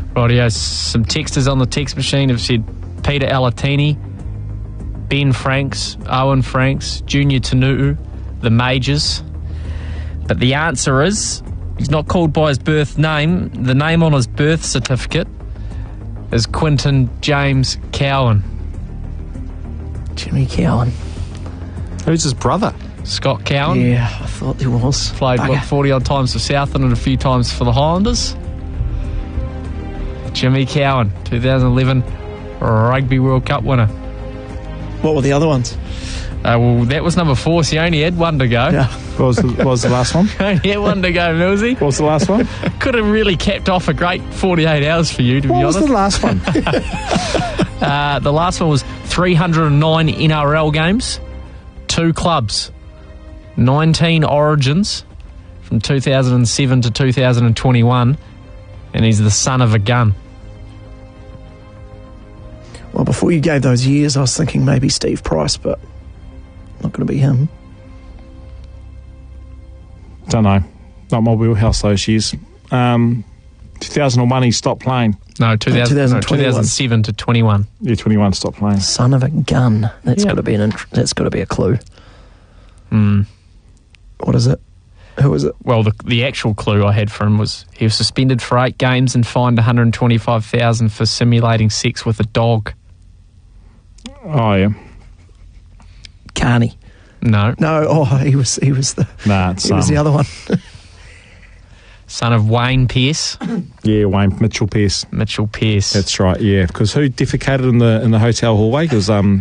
Rightio, some texters on the text machine have said Peter Alatini, Ben Franks, Owen Franks, Junior Tanu'u, the Majors. But the answer is, he's not called by his birth name. The name on his birth certificate is Quinton James Cowan. Jimmy Cowan. Who's his brother? Scott Cowan. Yeah, I thought there was. Played, 40-odd times for Southland and a few times for the Highlanders. Jimmy Cowan, 2011 Rugby World Cup winner. What were the other ones? Well, that was number 4, so he only had one to go. Yeah. What was the last one? Only had one to go, Millsy. What was the last one? Could have really capped off a great 48 hours for you, to be honest. What was the last one? The last one was 309 NRL games, 2 clubs, 19 origins from 2007 to 2021, and he's the son of a gun. Well, before you gave those years, I was thinking maybe Steve Price, but not going to be him. Don't know. Not my wheelhouse those years. 2001 he stopped playing. No, 2007 to 21. Yeah, 21 stopped playing. Son of a gun. That's got to be that's got to be a clue. What is it? Who is it? Well, the actual clue I had for him was he was suspended for 8 games and fined $125,000 for simulating sex with a dog. Oh, yeah. Carney. No. No, he was the... Nah, it's he was the other one. Son of Wayne Pearce. Yeah, Mitchell Pearce. Mitchell Pearce. That's right, yeah. Because who defecated in the hotel hallway? Because